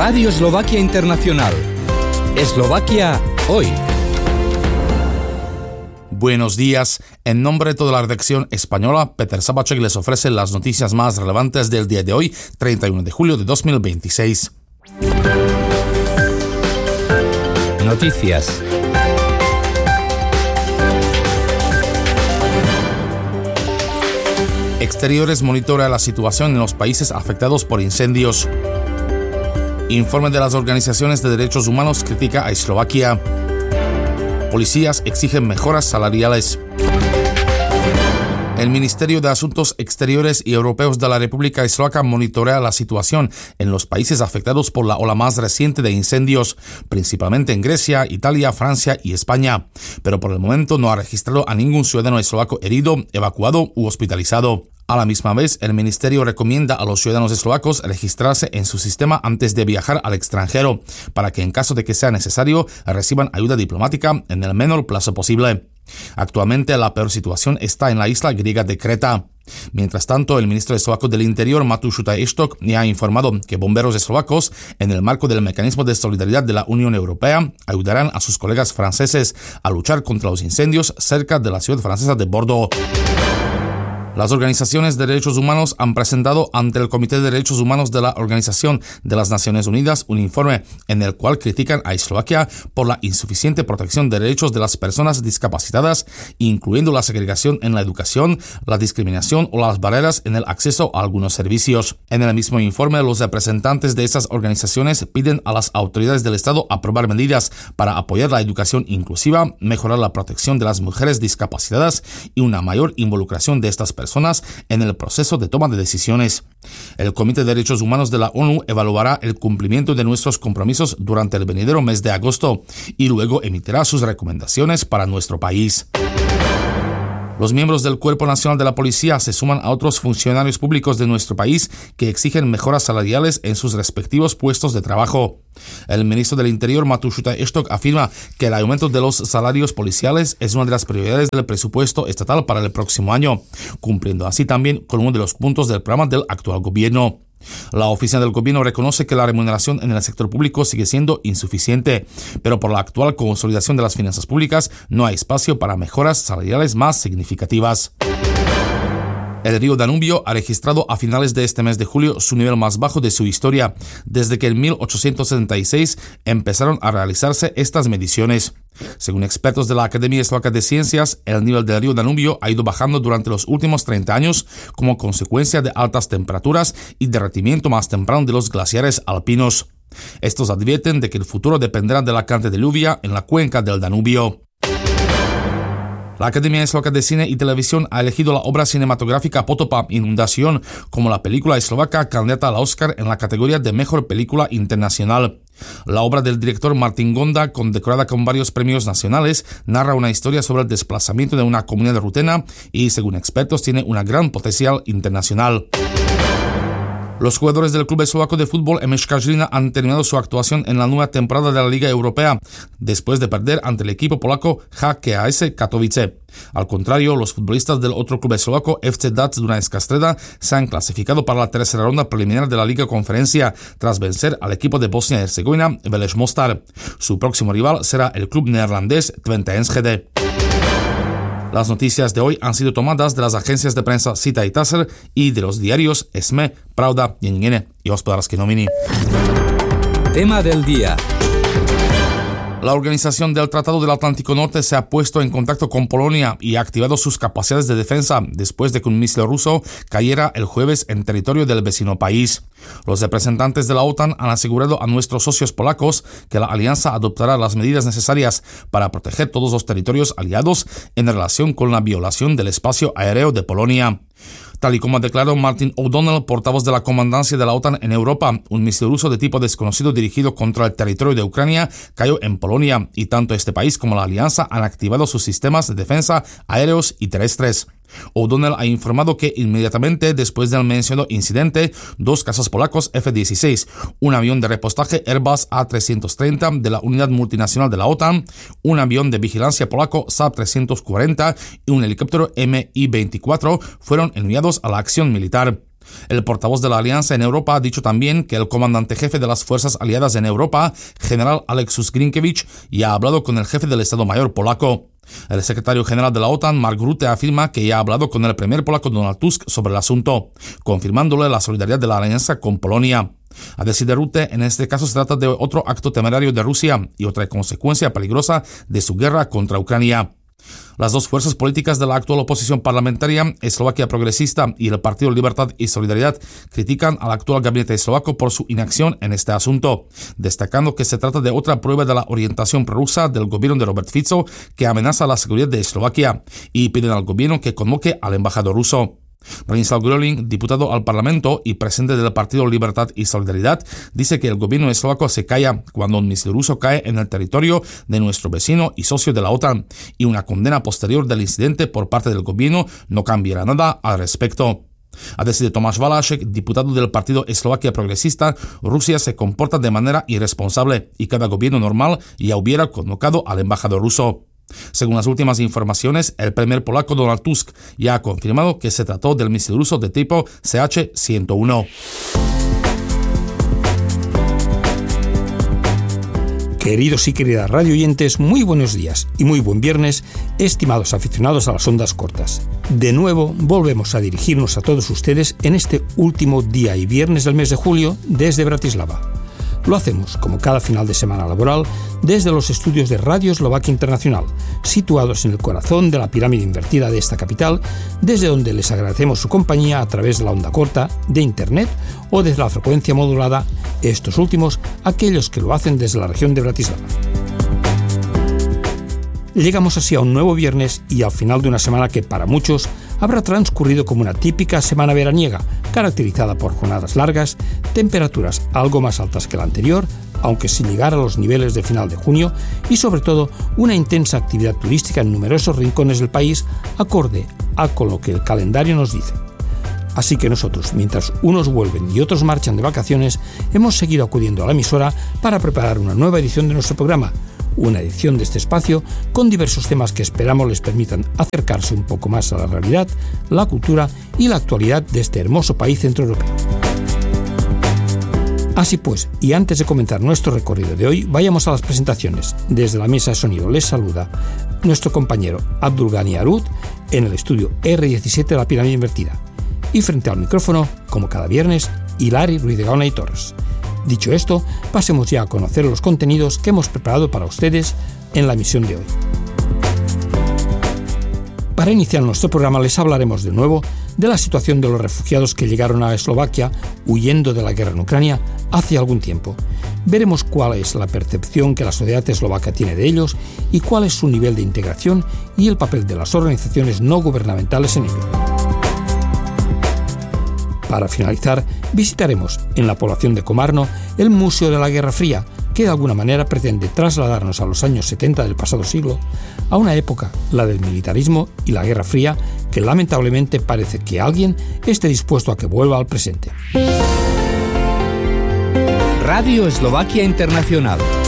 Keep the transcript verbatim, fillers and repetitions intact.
Radio Eslovaquia Internacional. Eslovaquia hoy. Buenos días. En nombre de toda la redacción española, Peter Sabacek les ofrece las noticias más relevantes del día de hoy, treinta y uno de julio de dos mil veintiséis. Noticias. Exteriores monitorea la situación en los países afectados por incendios. Informe de las organizaciones de derechos humanos critica a Eslovaquia. Policías exigen mejoras salariales. El Ministerio de Asuntos Exteriores y Europeos de la República Eslovaca monitorea la situación en los países afectados por la ola más reciente de incendios, principalmente en Grecia, Italia, Francia y España, pero por el momento no ha registrado a ningún ciudadano eslovaco herido, evacuado u hospitalizado. A la misma vez, el Ministerio recomienda a los ciudadanos eslovacos registrarse en su sistema antes de viajar al extranjero, para que en caso de que sea necesario reciban ayuda diplomática en el menor plazo posible. Actualmente la peor situación está en la isla griega de Creta. Mientras tanto, el ministro eslovaco del Interior, Matúš Šutaj-Eštok, ya ha informado que bomberos eslovacos, en el marco del mecanismo de solidaridad de la Unión Europea, ayudarán a sus colegas franceses a luchar contra los incendios cerca de la ciudad francesa de Bordeaux. Las organizaciones de derechos humanos han presentado ante el Comité de Derechos Humanos de la Organización de las Naciones Unidas un informe en el cual critican a Eslovaquia por la insuficiente protección de derechos de las personas discapacitadas, incluyendo la segregación en la educación, la discriminación o las barreras en el acceso a algunos servicios. En el mismo informe, los representantes de esas organizaciones piden a las autoridades del Estado aprobar medidas para apoyar la educación inclusiva, mejorar la protección de las mujeres discapacitadas y una mayor involucración de estas personas personas en el proceso de toma de decisiones. El Comité de Derechos Humanos de la ONU evaluará el cumplimiento de nuestros compromisos durante el venidero mes de agosto y luego emitirá sus recomendaciones para nuestro país. Los miembros del Cuerpo Nacional de la Policía se suman a otros funcionarios públicos de nuestro país que exigen mejoras salariales en sus respectivos puestos de trabajo. El ministro del Interior, Matúš Šutaj-Eštok, afirma que el aumento de los salarios policiales es una de las prioridades del presupuesto estatal para el próximo año, cumpliendo así también con uno de los puntos del programa del actual gobierno. La oficina del gobierno reconoce que la remuneración en el sector público sigue siendo insuficiente, pero por la actual consolidación de las finanzas públicas no hay espacio para mejoras salariales más significativas. El río Danubio ha registrado a finales de este mes de julio su nivel más bajo de su historia, desde que en mil ochocientos setenta y seis empezaron a realizarse estas mediciones. Según expertos de la Academia Eslovaca de Ciencias, el nivel del río Danubio ha ido bajando durante los últimos treinta años como consecuencia de altas temperaturas y derretimiento más temprano de los glaciares alpinos. Estos advierten de que el futuro dependerá de la cantidad de lluvia en la cuenca del Danubio. La Academia Eslovaca de Cine y Televisión ha elegido la obra cinematográfica Potopa, Inundación, como la película eslovaca candidata al Oscar en la categoría de Mejor Película Internacional. La obra del director Martin Gonda, condecorada con varios premios nacionales, narra una historia sobre el desplazamiento de una comunidad rutena y, según expertos, tiene un gran potencial internacional. Los jugadores del club eslovaco de fútbol M Š K Žilina han terminado su actuación en la nueva temporada de la Liga Europea, después de perder ante el equipo polaco H K A S Katowice. Al contrario, los futbolistas del otro club eslovaco F C Dac Dunajská Streda se han clasificado para la tercera ronda preliminar de la Liga Conferencia, tras vencer al equipo de Bosnia y Herzegovina Vélez Mostar. Su próximo rival será el club neerlandés Twente Enschede. Las noticias de hoy han sido tomadas de las agencias de prensa Cita y Taser y de los diarios Esme, Pravda, Denník y Hospodářské noviny. Tema del día. La Organización del Tratado del Atlántico Norte se ha puesto en contacto con Polonia y ha activado sus capacidades de defensa después de que un misil ruso cayera el jueves en territorio del vecino país. Los representantes de la OTAN han asegurado a nuestros socios polacos que la alianza adoptará las medidas necesarias para proteger todos los territorios aliados en relación con la violación del espacio aéreo de Polonia. Tal y como ha declarado Martin O'Donnell, portavoz de la comandancia de la OTAN en Europa, un misil ruso de tipo desconocido dirigido contra el territorio de Ucrania cayó en Polonia y tanto este país como la alianza han activado sus sistemas de defensa aéreos y terrestres. O'Donnell ha informado que inmediatamente después del mencionado incidente, dos cazas polacos F dieciséis, un avión de repostaje Airbus A trescientos treinta de la unidad multinacional de la OTAN, un avión de vigilancia polaco Saab trescientos cuarenta y un helicóptero M I veinticuatro fueron enviados a la acción militar. El portavoz de la Alianza en Europa ha dicho también que el comandante jefe de las fuerzas aliadas en Europa, general Aleksus Grinkiewicz, ya ha hablado con el jefe del Estado Mayor polaco. El secretario general de la OTAN, Mark Rutte, afirma que ya ha hablado con el primer polaco Donald Tusk sobre el asunto, confirmándole la solidaridad de la alianza con Polonia. A decir de Rutte, en este caso se trata de otro acto temerario de Rusia y otra consecuencia peligrosa de su guerra contra Ucrania. Las dos fuerzas políticas de la actual oposición parlamentaria, Eslovaquia Progresista y el Partido Libertad y Solidaridad, critican al actual gabinete eslovaco por su inacción en este asunto, destacando que se trata de otra prueba de la orientación prorrusa del gobierno de Robert Fico que amenaza la seguridad de Eslovaquia, y piden al gobierno que convoque al embajador ruso. Branislav Gröling, diputado al Parlamento y presidente del Partido Libertad y Solidaridad, dice que el gobierno eslovaco se calla cuando un misil ruso cae en el territorio de nuestro vecino y socio de la OTAN, y una condena posterior del incidente por parte del gobierno no cambiará nada al respecto. A decir de Tomáš Valášek, diputado del Partido Eslovaquia Progresista, Rusia se comporta de manera irresponsable y cada gobierno normal ya hubiera convocado al embajador ruso. Según las últimas informaciones, el primer polaco Donald Tusk ya ha confirmado que se trató del misil ruso de tipo C H ciento uno. Queridos y queridas radioyentes, muy buenos días y muy buen viernes, estimados aficionados a las ondas cortas. De nuevo, volvemos a dirigirnos a todos ustedes en este último día y viernes del mes de julio desde Bratislava. Lo hacemos, como cada final de semana laboral, desde los estudios de Radio Eslovaquia Internacional, situados en el corazón de la pirámide invertida de esta capital, desde donde les agradecemos su compañía a través de la onda corta, de Internet o desde la frecuencia modulada, estos últimos aquellos que lo hacen desde la región de Bratislava. Llegamos así a un nuevo viernes y al final de una semana que para muchos habrá transcurrido como una típica semana veraniega, caracterizada por jornadas largas, temperaturas algo más altas que la anterior, aunque sin llegar a los niveles de final de junio, y sobre todo una intensa actividad turística en numerosos rincones del país, acorde a con lo que el calendario nos dice. Así que nosotros, mientras unos vuelven y otros marchan de vacaciones, hemos seguido acudiendo a la emisora para preparar una nueva edición de nuestro programa, una edición de este espacio con diversos temas que esperamos les permitan acercarse un poco más a la realidad, la cultura y la actualidad de este hermoso país centroeuropeo. Así pues, y antes de comenzar nuestro recorrido de hoy, vayamos a las presentaciones. Desde la mesa de sonido les saluda nuestro compañero Abdulgani Arut en el estudio erre diecisiete de la pirámide invertida. Y frente al micrófono, como cada viernes, Hilari Ruiz de Gaona y Torres. Dicho esto, pasemos ya a conocer los contenidos que hemos preparado para ustedes en la emisión de hoy. Para iniciar nuestro programa les hablaremos de nuevo de la situación de los refugiados que llegaron a Eslovaquia huyendo de la guerra en Ucrania hace algún tiempo. Veremos cuál es la percepción que la sociedad eslovaca tiene de ellos y cuál es su nivel de integración y el papel de las organizaciones no gubernamentales en ello. Para finalizar, visitaremos en la población de Komárno el Museo de la Guerra Fría, que de alguna manera pretende trasladarnos a los años setenta del pasado siglo, a una época, la del militarismo y la Guerra Fría, que lamentablemente parece que alguien esté dispuesto a que vuelva al presente. Radio Eslovaquia Internacional.